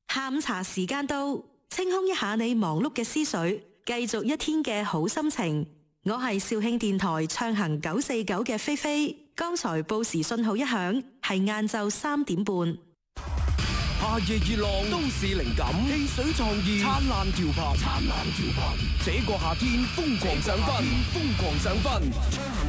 下午茶時間到，清空一下你忙碌嘅思緒，繼續一天嘅好心情。我係肇慶電台暢行949嘅菲菲。剛才報時信號一響，係晏晝3點半。 夏夜熱浪，都市靈感，汽水創意，燦爛調頻，燦爛調頻。這個夏天瘋狂上分，瘋狂上分。